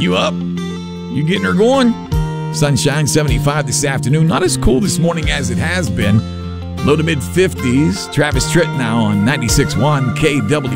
You up? You getting her going? Sunshine 75 this afternoon. Not as cool this morning as it has been. Low to mid 50s. Travis Tritt now on 96.1 KW.